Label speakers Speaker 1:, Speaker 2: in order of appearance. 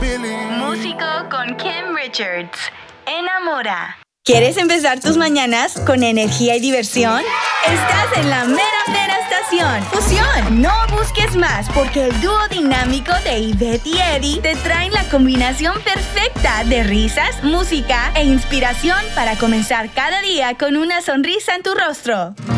Speaker 1: Músico con Kim Richards. Enamora. ¿Quieres empezar tus mañanas con energía y diversión? Estás en la mera estación. Fusión. No busques más porque el dúo dinámico de Ivette y Eddie te traen la combinación perfecta de risas, música e inspiración para comenzar cada día con una sonrisa en tu rostro.